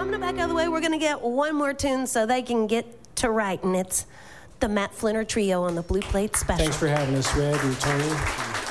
I'm going to back out of the way. We're going to get one more tune so they can get to writing. It's the Matt Flinner Trio on the Blue Plate Special. Thanks for having us, Red and Tony.